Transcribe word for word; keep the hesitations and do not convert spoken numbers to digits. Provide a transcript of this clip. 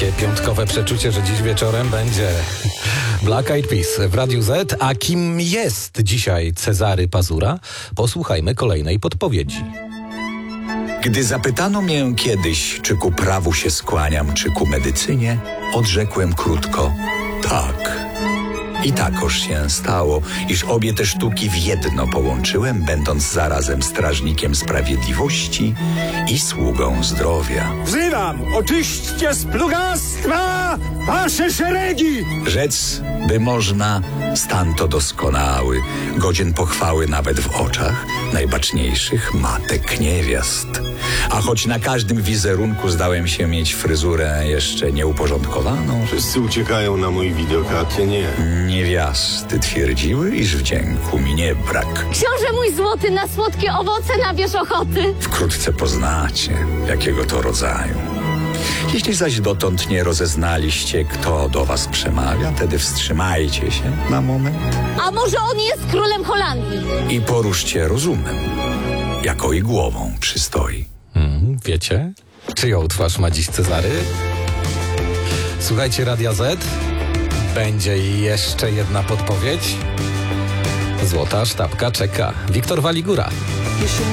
Takie piątkowe przeczucie, że dziś wieczorem będzie Black Eyed Peas w Radiu Z. A kim jest dzisiaj Cezary Pazura? Posłuchajmy kolejnej podpowiedzi. Gdy zapytano mnie kiedyś, czy ku prawu się skłaniam, czy ku medycynie, odrzekłem krótko: tak. I takoż się stało, iż obie te sztuki w jedno połączyłem, będąc zarazem strażnikiem sprawiedliwości i sługą zdrowia. Wzywam, oczyśćcie z plugastwa wasze szeregi! Rzec, by można, stan to doskonały, godzien pochwały nawet w oczach najbaczniejszych matek niewiast. A choć na każdym wizerunku zdałem się mieć fryzurę jeszcze nieuporządkowaną, Wszyscy uciekają na mój widok, a ty nie. niewiasty twierdziły, iż wdzięku mi nie brak. Książę mój złoty, na słodkie owoce nabierz ochoty. Wkrótce poznacie, jakiego to rodzaju. Jeśli zaś dotąd nie rozeznaliście, kto do was przemawia, wtedy wstrzymajcie się na moment A może on jest królem Holandii? i poruszcie rozumem, jako i głową przystoi. Hmm, wiecie, czyją twarz ma dziś Cezary? Słuchajcie Radia Z. Będzie jeszcze jedna podpowiedź. Złota sztabka czeka. Wiktor Waligura.